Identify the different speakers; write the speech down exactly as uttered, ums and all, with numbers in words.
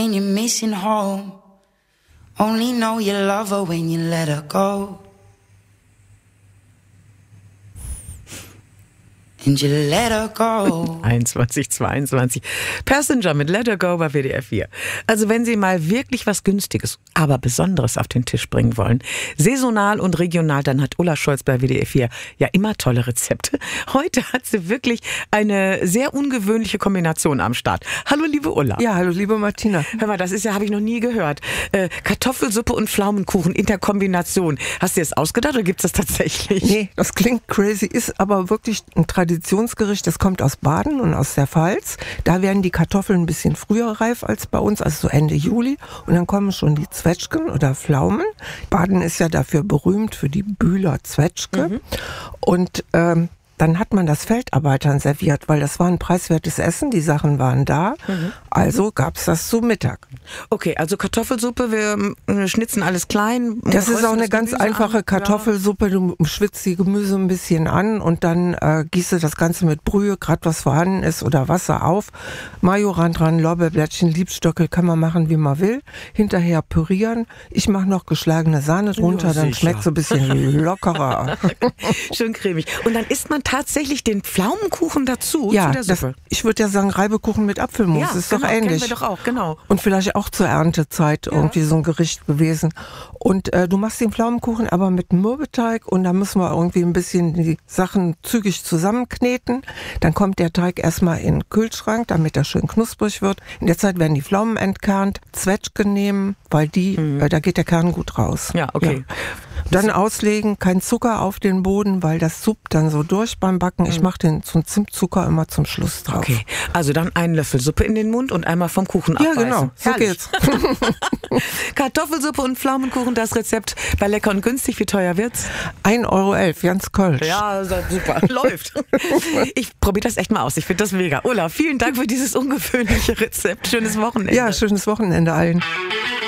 Speaker 1: And you're missing home. Only know you love her when you let her go. And you let her go.
Speaker 2: einundzwanzig zweiundzwanzig. Passenger mit Let Her Go bei W D R vier. Also wenn Sie mal wirklich was Günstiges, aber Besonderes auf den Tisch bringen wollen, saisonal und regional, dann hat Ulla Scholz bei W D R vier ja immer tolle Rezepte. Heute hat sie wirklich eine sehr ungewöhnliche Kombination am Start. Hallo liebe Ulla.
Speaker 3: Ja, hallo liebe Martina.
Speaker 2: Hör mal, das ist ja, habe ich noch nie gehört. Äh, Kartoffelsuppe und Pflaumenkuchen in der Kombination. Hast du das ausgedacht oder gibt's das tatsächlich?
Speaker 3: Nee, das klingt crazy, ist aber wirklich ein Traditionsgericht. Das kommt aus Baden und aus der Pfalz. Da werden die Kartoffeln ein bisschen früher reif als bei uns, also so Ende Juli. Und dann kommen schon die Zwetschgen oder Pflaumen. Baden ist ja dafür berühmt für die Bühler Zwetschge. Mhm. Und ähm, dann hat man das Feldarbeitern serviert, weil das war ein preiswertes Essen, die Sachen waren da. Mhm. Also gab's das zu Mittag.
Speaker 2: Okay, also Kartoffelsuppe, wir schnitzen alles klein.
Speaker 3: Das ist auch eine ganz Gemüse einfache an. Kartoffelsuppe. Du schwitzt die Gemüse ein bisschen an und dann äh, gießt du das Ganze mit Brühe, gerade was vorhanden ist, oder Wasser auf. Majoran dran, Lorbeerblättchen, Liebstöckel, kann man machen, wie man will. Hinterher pürieren. Ich mache noch geschlagene Sahne drunter, ja, dann schmeckt so ein bisschen lockerer.
Speaker 2: Schön cremig. Und dann isst man tatsächlich den Pflaumenkuchen dazu
Speaker 3: ja,
Speaker 2: zu der Suppe.
Speaker 3: Das, ich würde ja sagen, Reibekuchen mit Apfelmus.
Speaker 2: Ja,
Speaker 3: das ist
Speaker 2: genau,
Speaker 3: doch ähnlich.
Speaker 2: Kennen wir doch auch, genau.
Speaker 3: Und vielleicht auch zur Erntezeit ja. irgendwie so ein Gericht gewesen. Und äh, du machst den Pflaumenkuchen aber mit Mürbeteig und da müssen wir irgendwie ein bisschen die Sachen zügig zusammenkneten. Dann kommt der Teig erstmal in den Kühlschrank, damit er schön knusprig wird. In der Zeit werden die Pflaumen entkernt, Zwetschge nehmen, weil die, mhm. äh, da geht der Kern gut raus.
Speaker 2: Ja, okay.
Speaker 3: Ja. Dann auslegen, kein Zucker auf den Boden, weil das suppt dann so durch beim Backen. Ich mache den zum Zimtzucker immer zum Schluss drauf.
Speaker 2: Okay, also dann einen Löffel Suppe in den Mund und einmal vom Kuchen abbeißen.
Speaker 3: Ja, genau, so
Speaker 2: Herrlich.
Speaker 3: geht's.
Speaker 2: Kartoffelsuppe und Pflaumenkuchen, das Rezept bei Lecker und Günstig. Wie teuer wird's?
Speaker 3: ein Euro elf, ganz Kölsch.
Speaker 2: Ja, super, läuft. Ich probiere das echt mal aus, ich finde das mega. Ulla, vielen Dank für dieses ungewöhnliche Rezept. Schönes Wochenende.
Speaker 3: Ja, schönes Wochenende allen.